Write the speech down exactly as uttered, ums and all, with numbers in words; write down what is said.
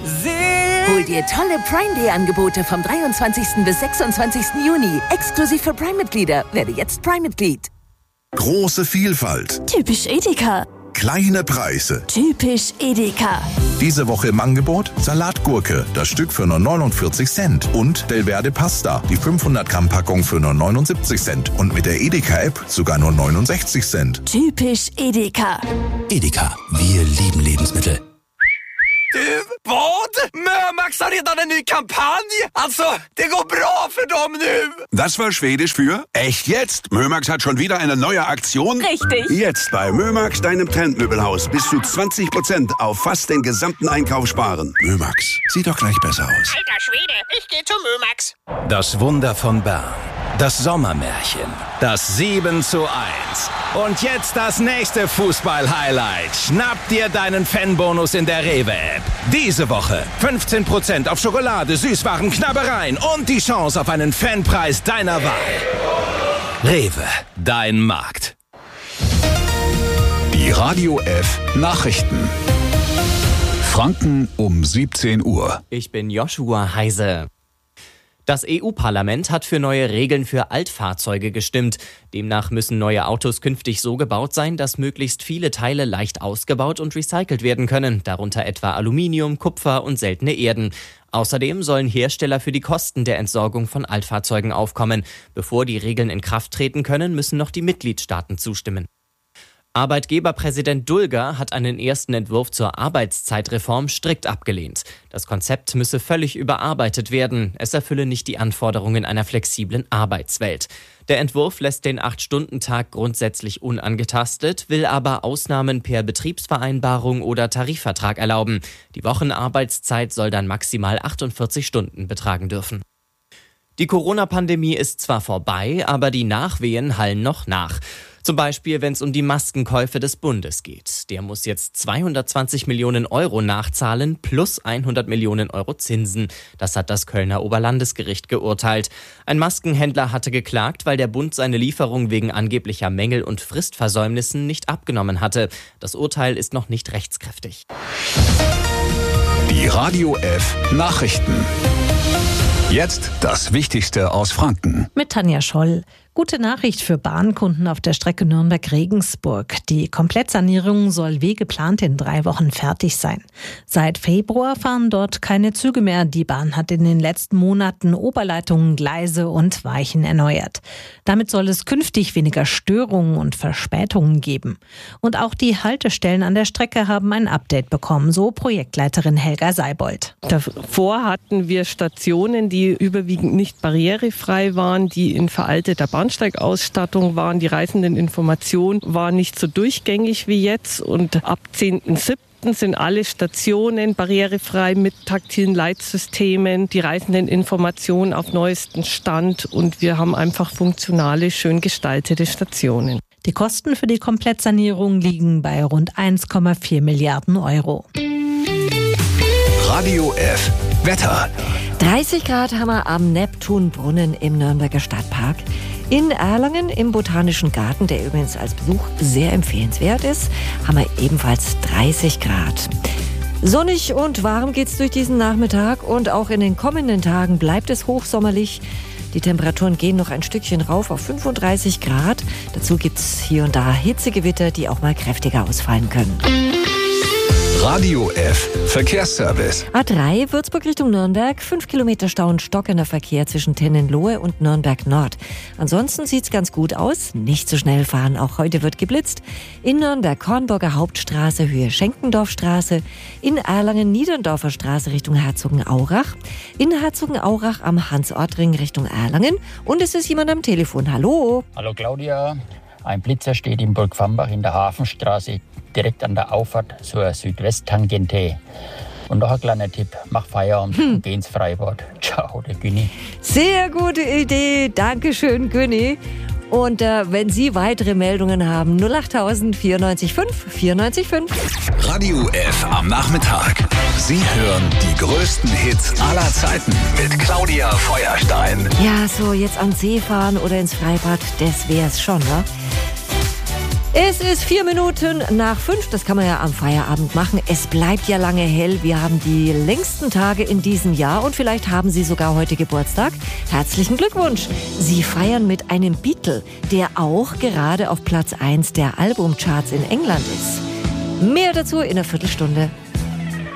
Hol dir tolle Prime Day Angebote vom dreiundzwanzigsten bis sechsundzwanzigsten Juni. Exklusiv für Prime-Mitglieder. Werde jetzt Prime-Mitglied. Große Vielfalt. Typisch Edeka. Kleine Preise. Typisch Edeka. Diese Woche im Angebot Salatgurke, das Stück für nur neunundvierzig Cent. Und Delverde Pasta, die fünfhundert Gramm Packung für nur neunundsiebzig Cent. Und mit der Edeka-App sogar nur neunundsechzig Cent. Typisch Edeka. Edeka, wir lieben Lebensmittel. Du, vad? Mömax har redan en ny kampanj. Alltså, det går bra för dem nu. Das war Schwedisch für echt jetzt. Mömax hat schon wieder eine neue Aktion. Richtig. Jetzt bei Mömax, deinem Trendmöbelhaus, bis zu zwanzig Prozent auf fast den gesamten Einkauf sparen. Mömax, sieht doch gleich besser aus. Alter Schwede, ich gehe zu Mömax. Das Wunder von Bern. Das Sommermärchen. Das sieben zu eins. Und jetzt das nächste Fußball-Highlight. Schnapp dir deinen Fanbonus in der Rewe-App. Diese Woche fünfzehn Prozent auf Schokolade, Süßwaren, Knabbereien und die Chance auf einen Fanpreis deiner Wahl. Rewe, dein Markt. Die Radio F Nachrichten. Franken um siebzehn Uhr. Ich bin Joshua Heise. Das E U-Parlament hat für neue Regeln für Altfahrzeuge gestimmt. Demnach müssen neue Autos künftig so gebaut sein, dass möglichst viele Teile leicht ausgebaut und recycelt werden können, darunter etwa Aluminium, Kupfer und seltene Erden. Außerdem sollen Hersteller für die Kosten der Entsorgung von Altfahrzeugen aufkommen. Bevor die Regeln in Kraft treten können, müssen noch die Mitgliedstaaten zustimmen. Arbeitgeberpräsident Dulger hat einen ersten Entwurf zur Arbeitszeitreform strikt abgelehnt. Das Konzept müsse völlig überarbeitet werden. Es erfülle nicht die Anforderungen einer flexiblen Arbeitswelt. Der Entwurf lässt den acht-Stunden-Tag grundsätzlich unangetastet, will aber Ausnahmen per Betriebsvereinbarung oder Tarifvertrag erlauben. Die Wochenarbeitszeit soll dann maximal achtundvierzig Stunden betragen dürfen. Die Corona-Pandemie ist zwar vorbei, aber die Nachwehen hallen noch nach. Zum Beispiel, wenn es um die Maskenkäufe des Bundes geht. Der muss jetzt zweihundertzwanzig Millionen Euro nachzahlen plus hundert Millionen Euro Zinsen. Das hat das Kölner Oberlandesgericht geurteilt. Ein Maskenhändler hatte geklagt, weil der Bund seine Lieferung wegen angeblicher Mängel und Fristversäumnissen nicht abgenommen hatte. Das Urteil ist noch nicht rechtskräftig. Die Radio F Nachrichten. Jetzt das Wichtigste aus Franken. Mit Tanja Scholl. Gute Nachricht für Bahnkunden auf der Strecke Nürnberg-Regensburg. Die Komplettsanierung soll wie geplant in drei Wochen fertig sein. Seit Februar fahren dort keine Züge mehr. Die Bahn hat in den letzten Monaten Oberleitungen, Gleise und Weichen erneuert. Damit soll es künftig weniger Störungen und Verspätungen geben. Und auch die Haltestellen an der Strecke haben ein Update bekommen, so Projektleiterin Helga Seibold. Davor hatten wir Stationen, die überwiegend nicht barrierefrei waren, die in veralteter Bahnsteigausstattung waren. Die Reisendeninformation war nicht so durchgängig wie jetzt. Und ab zehnten siebten sind alle Stationen barrierefrei mit taktilen Leitsystemen, die Reisendeninformation auf neuesten Stand. Und wir haben einfach funktionale, schön gestaltete Stationen. Die Kosten für die Komplettsanierung liegen bei rund eins Komma vier Milliarden Euro. Radio F Wetter. dreißig Grad haben wir am Neptunbrunnen im Nürnberger Stadtpark. In Erlangen im Botanischen Garten, der übrigens als Besuch sehr empfehlenswert ist, haben wir ebenfalls dreißig Grad. Sonnig und warm geht's durch diesen Nachmittag und auch in den kommenden Tagen bleibt es hochsommerlich. Die Temperaturen gehen noch ein Stückchen rauf auf fünfunddreißig Grad. Dazu gibt's hier und da Hitzegewitter, die auch mal kräftiger ausfallen können. Radio F Verkehrsservice. A drei Würzburg Richtung Nürnberg, fünf Kilometer Stau und stockender Verkehr zwischen Tennenlohe und Nürnberg Nord. Ansonsten sieht's ganz gut aus, nicht so schnell fahren, auch heute wird geblitzt. In Nürnberg Hornburger Hauptstraße, Höhe Schenkendorfstraße, in Erlangen Niederndorfer Straße Richtung Herzogenaurach, in Herzogenaurach am Hans-Ort-Ring Richtung Erlangen und es ist jemand am Telefon. Hallo? Hallo Claudia, ein Blitzer steht in Burgfambach in der Hafenstraße, direkt an der Auffahrt zur Südwesttangente. Und noch ein kleiner Tipp, mach Feierabend hm. und geh ins Freibad. Ciao, der Günni. Sehr gute Idee, Dankeschön, Günni. Und äh, wenn Sie weitere Meldungen haben, null acht tausend vierundneunzig fünf vierundneunzig fünf. Radio F am Nachmittag. Sie hören die größten Hits aller Zeiten mit Claudia Feuerstein. Ja, so jetzt an See fahren oder ins Freibad, das wär's schon, ne? Es ist vier Minuten nach fünf, das kann man ja am Feierabend machen. Es bleibt ja lange hell. Wir haben die längsten Tage in diesem Jahr und vielleicht haben Sie sogar heute Geburtstag. Herzlichen Glückwunsch. Sie feiern mit einem Beatle, der auch gerade auf Platz eins der Albumcharts in England ist. Mehr dazu in einer Viertelstunde.